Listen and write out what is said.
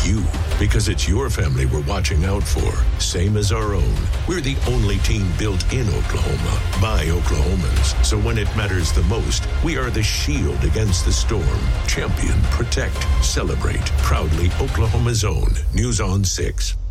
you, because it's your family we're watching out for, same as our own. We're the only team built in Oklahoma, by Oklahomans. So when it matters the most, we are the shield against the storm. Champion, protect, celebrate. Proudly Oklahoma's own. News on 6.